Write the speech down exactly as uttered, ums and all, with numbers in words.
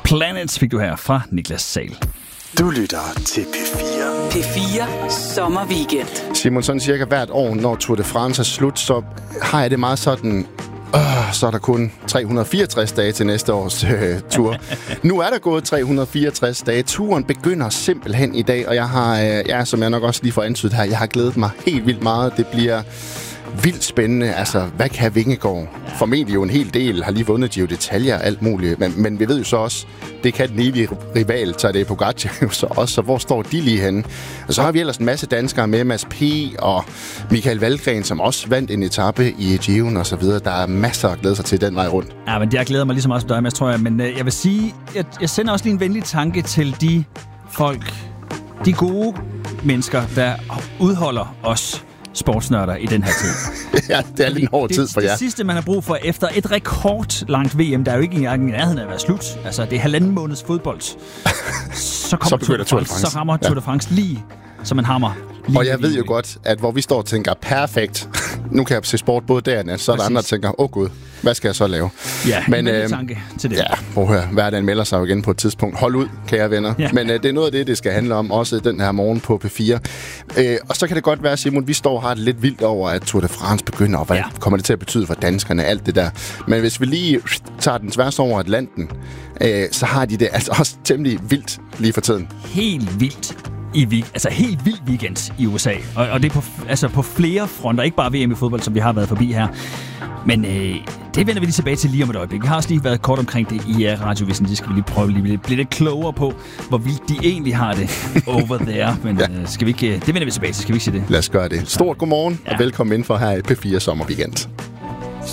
Planets fik du her fra Niklas Sahl. Du lytter til P fire. P fire Sommerweekend. Simon, sådan cirka hvert år, når Tour de France er slut, så har jeg det meget sådan... Øh, så er der kun tre hundrede og fireogtres dage til næste års øh, tur. Nu er der gået tre hundrede og fireogtres dage. Turen begynder simpelthen i dag, og jeg har, øh, ja, som jeg nok også lige får antydet her, jeg har glædet mig helt vildt meget. Det bliver vildt spændende. Altså, hvad kan Vingegaard? Formentlig jo en hel del, har lige vundet Giro d'Italia og alt muligt. Men, men vi ved jo så også, det kan den evige rival, Tadej Pogačar jo så også. Så hvor står de lige henne? Og så har vi ellers en masse danskere med, Mads P. og Michael Valgren, som også vandt en etape i Giroen og så videre. Der er masser at glæde sig til den vej rundt. Ja, men jeg glæder mig lige så meget som dig, Mads, tror jeg. Men øh, jeg vil sige, jeg, jeg sender også lige en venlig tanke til de folk, de gode mennesker, der udholder os sportsnørder i den her tid. Ja, det er lidt en hård tid for jer. Det sidste, man har brug for efter et rekordlangt V M, der er jo ikke engang i nærheden af at være slut. Altså, det er halvanden måneds fodbold. Så kommer så Tour de France, Tour de France. Så rammer Tour de France lige som en hammer. Lige og jeg lige ved jo lige. godt, at hvor vi står og tænker, perfekt, nu kan jeg se sport både der og nat, så er der andre, der tænker, åh oh, gud, hvad skal jeg så lave? Ja, men en øh, tanke til det. Ja, prøv at høre, hverdagen melder sig jo igen på et tidspunkt. Hold ud, kære venner. Ja. Men øh, det er noget af det, det skal handle om, også den her morgen på P fire. Øh, og så kan det godt være, Simon, vi står og har det lidt vildt over, at Tour de France begynder, og hvad ja. kommer det til at betyde for danskerne, alt det der. Men hvis vi lige tager den tværs over Atlanten, øh, så har de det altså også temmelig vildt lige for tiden. Helt vildt. I week- altså helt vild weekend i U S A. Og, og det er på, altså på flere fronter. Ikke bare V M i fodbold, som vi har været forbi her. Men øh, det vender vi lige tilbage til lige om et øjeblik. Vi har også lige været kort omkring det i uh, Radiovisen. Det skal vi lige prøve lige blive lidt klogere på, hvor vildt de egentlig har det over there. Men ja. øh, skal vi ikke, det vender vi tilbage til. Skal vi ikke sige det? Lad os gøre det. Stort godmorgen, ja. og velkommen ind for her i P fire Sommerweekend.